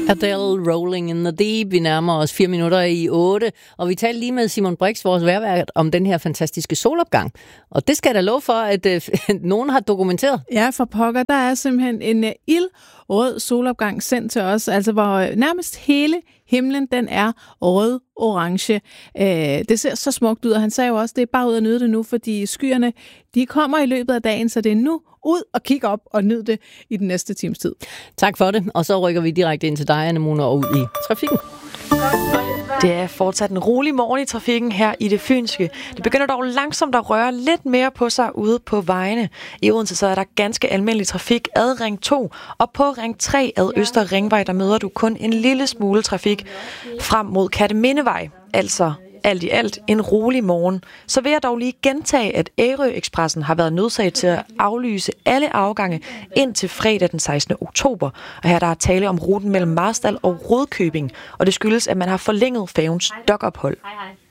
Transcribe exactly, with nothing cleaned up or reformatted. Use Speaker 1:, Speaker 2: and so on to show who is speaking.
Speaker 1: Adele, Rolling in the Deep. Vi nærmer os fire minutter i otte, og vi talte lige med Simon Brix, vores vejrvært, om den her fantastiske solopgang. Og det skal jeg da love for, at øh, nogen har dokumenteret.
Speaker 2: Ja, for pokker, der er simpelthen en uh, ildrød solopgang sendt til os, altså hvor uh, nærmest hele himlen, den er rød-orange. Uh, det ser så smukt ud, og han sagde jo også, det er bare ud at nyde det nu, fordi skyerne, de kommer i løbet af dagen, så det er nu ud og kigge op og nyde det i den næste times tid.
Speaker 1: Tak for det, og så rykker vi direkte ind til dig, Anne-Mona, og ud i trafikken.
Speaker 3: Det er fortsat en rolig morgen i trafikken her i det fynske. Det begynder dog langsomt at røre lidt mere på sig ude på vejene. I Odense så er der ganske almindelig trafik ad Ring to, og på Ring tre ad Øster Ringvej, der møder du kun en lille smule trafik frem mod Kertemindevej, altså alt i alt en rolig morgen. Så vil jeg dog lige gentage, at Ærø-ekspressen har været nødsaget til at aflyse alle afgange indtil fredag den sekstende oktober. Og her der er tale om ruten mellem Marstal og Rudkøbing, og det skyldes, at man har forlænget færgens dokophold.